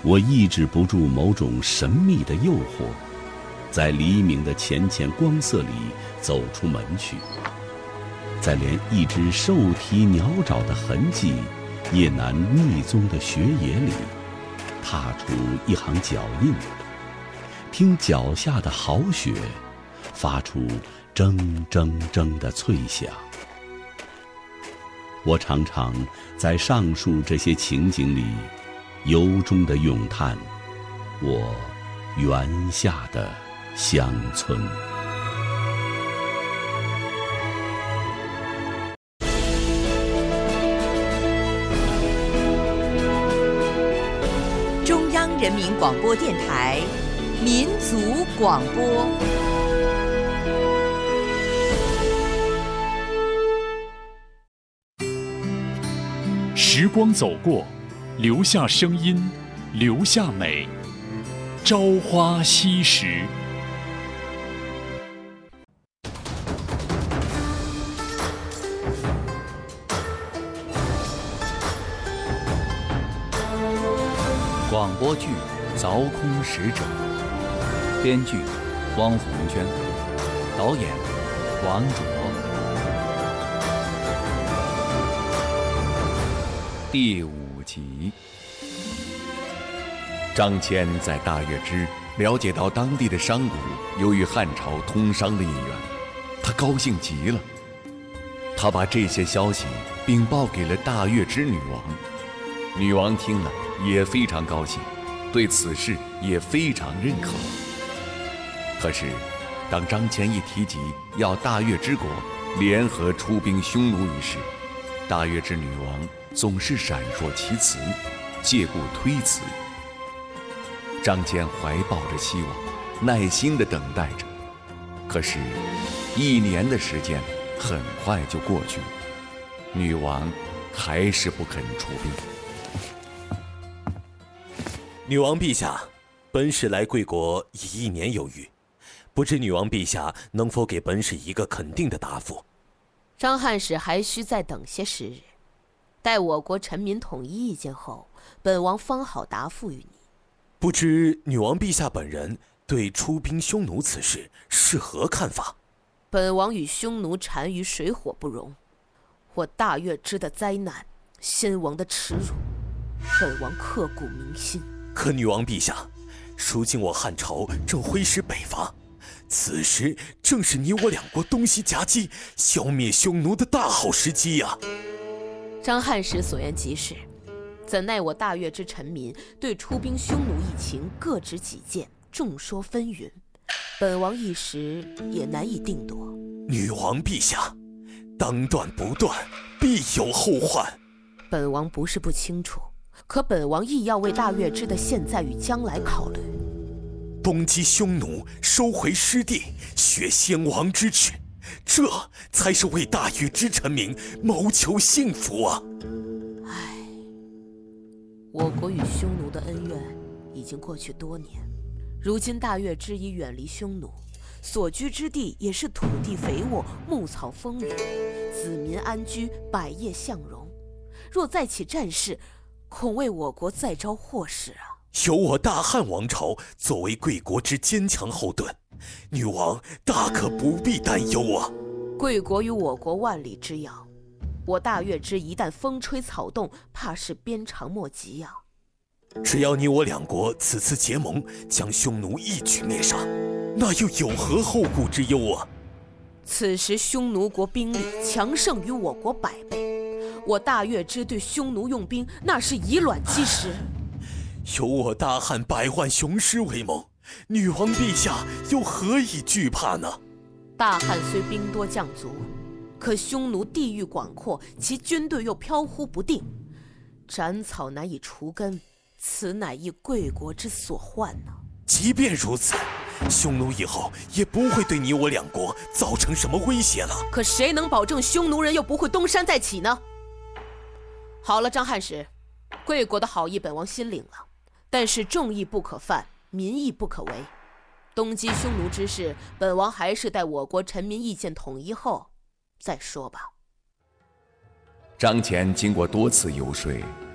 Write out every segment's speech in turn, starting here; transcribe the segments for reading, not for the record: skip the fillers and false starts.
我抑制不住某种神秘的诱惑，在黎明的浅浅光色里走出门去，在连一只兽蹄鸟爪的痕迹也难觅踪的雪野里，踏出一行脚印，听脚下的好雪发出铮铮铮的脆响。我常常在上述这些情景里由衷地咏叹我园下的乡村。 中央人民广播电台民族广播。 时光走过，留下声音，留下美。朝花夕拾。 广播剧《凿空使者》，编剧汪红娟，导演王卓。第5集。张骞在大月支了解到当地的商贾由于汉朝通商的意愿，他高兴极了。他把这些消息禀报给了大月支女王，女王听了也非常高兴，对此事也非常认可。可是，当张骞一提及要大月支国联合出兵匈奴一事，大月支女王总是闪烁其词，借故推辞。张骞怀抱着希望，耐心地等待着。可是，1年的时间很快就过去了，女王还是不肯出兵。 女王陛下，本使来贵国已1年有余，不知女王陛下能否给本使一个肯定的答复？ 张翰使还需再等些时日，待我国臣民统一意见后，本王方好答复于你。 不知女王陛下本人对出兵匈奴此事是何看法？ 本王与匈奴单于水火不容，我大月支的灾难，先王的耻辱，本王刻骨铭心。 可女王陛下，如今我汉朝正挥师北伐，此时正是你我2国东西夹击，消灭匈奴的大好时机呀！ 张翰使所言极是，怎奈我大月支臣民对出兵匈奴一情各执己见，众说纷纭，本王一时也难以定夺。 女王陛下，当断不断，必有后患。 本王不是不清楚，可本王亦要为大月支的现在与将来考虑。 攻击匈奴，收回失地，雪先王之耻，这才是为大月支臣民谋求幸福啊！ 唉，我国与匈奴的恩怨已经过去多年，如今大月支已远离匈奴，所居之地也是土地肥沃，牧草丰腴，子民安居，百业向荣。若再起战事，恐为我国再招祸事啊！ 有我大汉王朝作为贵国之坚强后盾，女王大可不必担忧啊！ 贵国与我国万里之遥，我大月支一旦风吹草动，怕是鞭长莫及啊！ 只要你我2国此次结盟，将匈奴一举灭杀，那又有何后顾之忧啊？ 此时匈奴国兵力强盛于我国100倍，我大月支对匈奴用兵，那是以卵击石。 有我大汉100万雄师为盟，女王陛下又何以惧怕呢？ 大汉虽兵多将足，可匈奴地域广阔，其军队又飘忽不定，斩草难以除根，此乃一贵国之所患呢。 即便如此，匈奴以后也不会对你我2国造成什么威胁了。 可谁能保证匈奴人又不会东山再起呢？好了，张翰使，贵国的好意本王心领了，但是众义不可犯，民意不可违。东击匈奴之事，本王还是待我国臣民意见统一后再说吧。 张骞经过多次游说，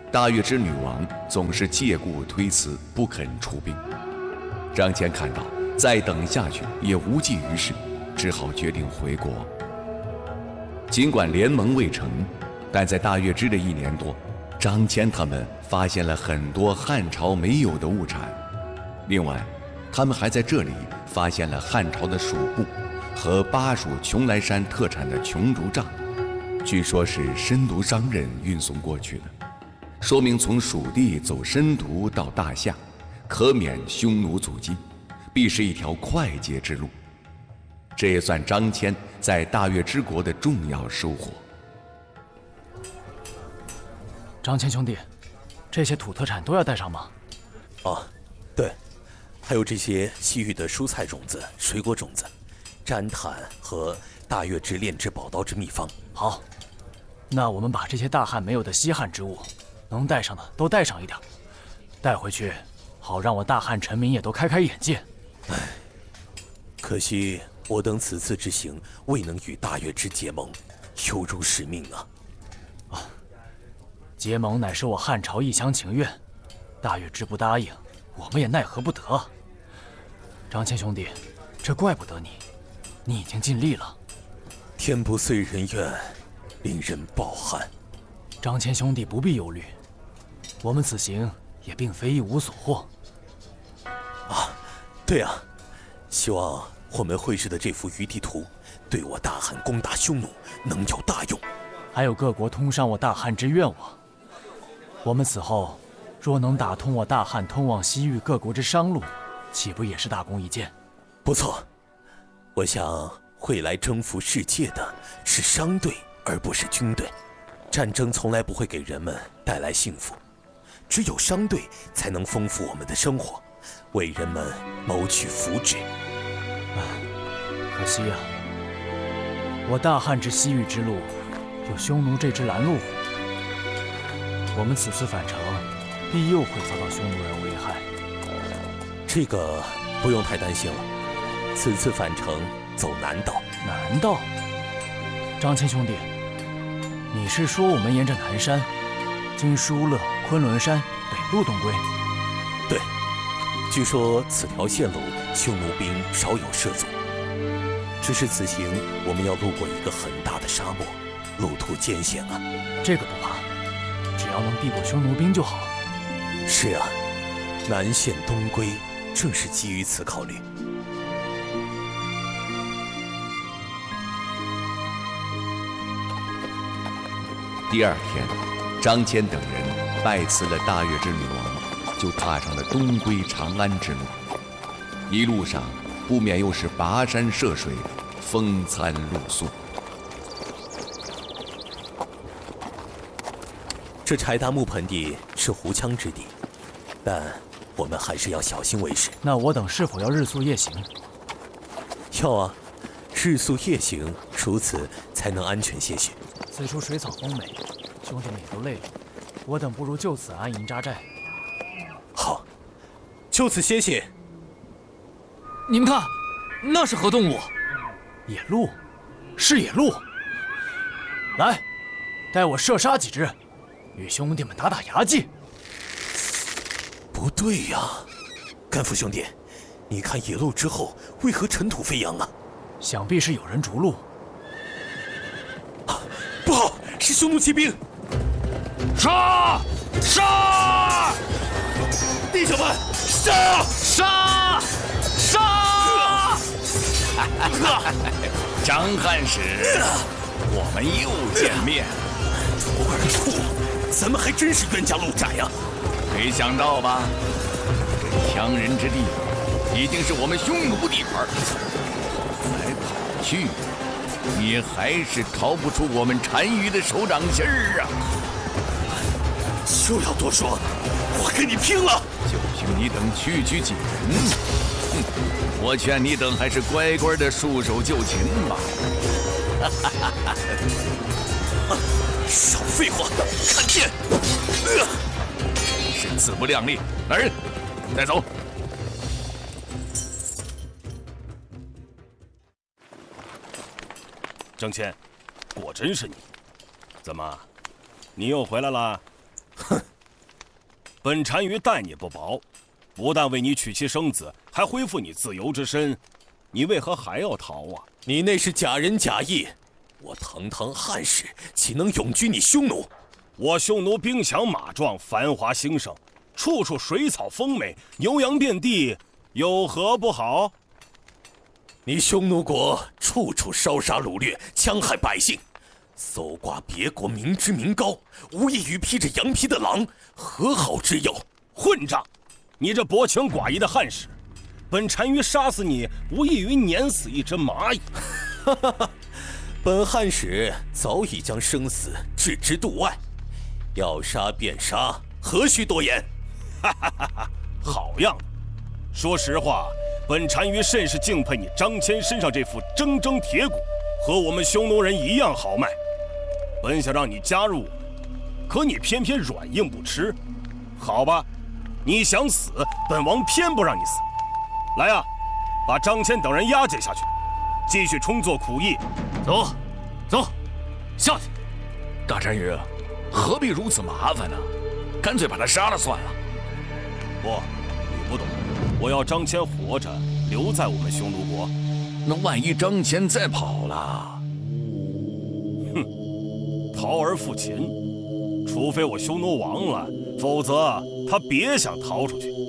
大月之女王总是借故推辞，不肯出兵。张骞看到再等下去也无济于事，只好决定回国。尽管联盟未成，但在大月之的1年多，张骞他们发现了很多汉朝没有的物产。另外，他们还在这里发现了汉朝的蜀布和巴蜀邛崃山特产的琼竹杖，据说是申屠商人运送过去的，说明从蜀地走申屠到大夏，可免匈奴阻击，必是一条快捷之路。这也算张骞在大月之国的重要收获。 张骞兄弟，这些土特产都要带上吗？ 啊，对，还有这些西域的蔬菜种子、水果种子、毡毯和大月之炼制宝刀之秘方。 好，那我们把这些大汉没有的稀罕之物，能带上的都带上一点，带回去，好让我大汉臣民也都开开眼界。 唉，可惜我等此次之行未能与大月之结盟，有辱使命啊！ 结盟乃是我汉朝一厢情愿，大月之不答应，我们也奈何不得。张骞兄弟，这怪不得你，你已经尽力了。 天不遂人愿，令人抱憾。 张骞兄弟不必忧虑，我们此行也并非一无所获。 啊，对啊，希望我们绘制的这幅鱼地图，对我大汉攻打匈奴能有大用。 还有各国通商我大汉之愿望。我们此后若能打通我大汉通往西域各国之商路，岂不也是大功一件？ 不错，我想会来征服世界的是商队，而不是军队。战争从来不会给人们带来幸福，只有商队才能丰富我们的生活，为人们谋取福祉。 可惜啊，我大汉之西域之路，有匈奴这只拦路虎。我们此次返程，必又会遭到匈奴人危害。 这个不用太担心了。此次返程走南道。 南道？张骞兄弟，你是说我们沿着南山，经疏勒、昆仑山北路东归？ 对，据说此条线路匈奴兵少有涉足。只是此行我们要路过一个很大的沙漠，路途艰险啊。 这个不怕，只要能避过匈奴兵就好。 是啊，南线东归正是基于此考虑。 第二天，张骞等人拜辞了大月之女王，就踏上了东归长安之路。一路上不免又是跋山涉水，风餐露宿。 这柴达木盆地是胡羌之地，但我们还是要小心为是。 那我等是否要日宿夜行？ 要啊，日宿夜行，如此才能安全些许。 此处水草丰美，兄弟们也都累了，我等不如就此安营扎寨。 好，就此歇息。 你们看，那是何动物？ 野鹿，是野鹿。来，带我射杀几只，与兄弟们打打牙祭。 不对呀，甘父兄弟，你看野鹿之后为何尘土飞扬啊？ 想必是有人逐鹿。 不好，是匈奴骑兵！ 杀！杀！ 弟兄们，杀！ 杀！杀！张汉使，我们又见面。 徒儿畜，咱们还真是冤家路窄呀！ 没想到吧？这羌人之地，已经是我们匈奴地盘，跑来跑去，你还是逃不出我们单于的手掌心儿啊！ 就要多说，我跟你拼了！ 就凭你等区区几人，我劝你等还是乖乖的束手就擒吧。 少废话，看剑！ 是自不量力，来人，带走。 张骞，果真是你？怎么，你又回来了？ 哼， 本单于待你不薄，不但为你娶妻生子，还恢复你自由之身，你为何还要逃啊？ 你那是假仁假义，我堂堂汉室岂能永居你匈奴？ 我匈奴兵强马壮，繁华兴盛，处处水草丰美，牛羊遍地，有何不好？ 你匈奴国处处烧杀掳掠，戕害百姓，搜刮别国民脂民膏，无异于披着羊皮的狼，何好之有？ 混账！你这薄情寡义的汉使，本单于杀死你，无异于碾死一只蚂蚁。 本汉使早已将生死置之度外，要杀便杀，何须多言？ 好样的！说实话，本单于甚是敬佩你张骞身上这副铮铮铁骨，和我们匈奴人一样豪迈。本想让你加入我，可你偏偏软硬不吃。好吧，你想死，本王偏不让你死。来呀，把张骞等人押解下去，继续充作苦役。 走，走，下去。 大单于，何必如此麻烦呢？干脆把他杀了算了。 不，你不懂，我要张骞活着留在我们匈奴国。 那万一张骞再跑了？ 哼，逃而复秦，除非我匈奴亡了，否则他别想逃出去。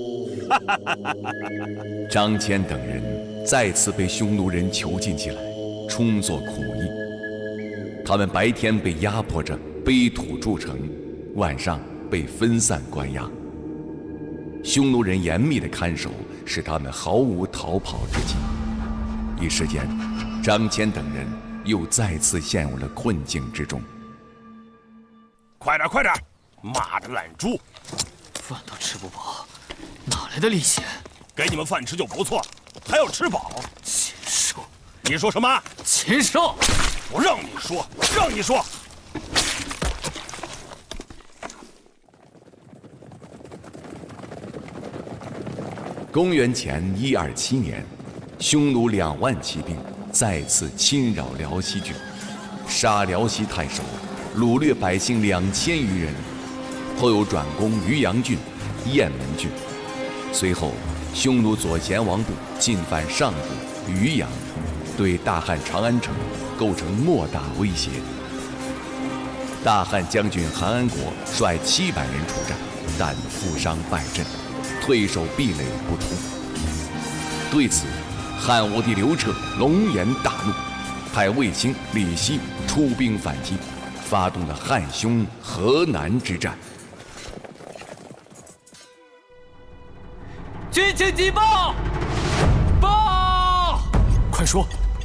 张骞等人再次被匈奴人囚禁起来，充作苦役。他们白天被压迫着背土筑城，晚上被分散关押。匈奴人严密的看守，使他们毫无逃跑之机。一时间，张骞等人又再次陷入了困境之中。 快点，快点！妈的懒猪！ 饭都吃不饱，哪来的力气？ 给你们饭吃就不错，还要吃饱？ 禽兽！ 你说什么？ 禽兽！ 我让你说，让你说！ 公元前127年，匈奴2万骑兵再次侵扰辽西郡，杀辽西太守，掳掠百姓2000余人，后又转攻渔阳郡、雁门郡。随后，匈奴左贤王部进犯上部、渔阳，对大汉长安城构成莫大威胁。大汉将军韩安国率700人出战，但负伤败阵，退守壁垒不出。对此，汉武帝刘彻龙颜大怒，派卫青、李希出兵反击，发动了汉匈河南之战。 军情急报！报！ 快说！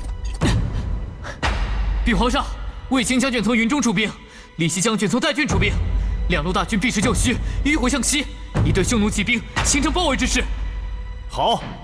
禀皇上，卫青将军从云中出兵，李希将军从代郡出兵，两路大军避实就虚，迂回向西，已对匈奴骑兵形成包围之势。 好，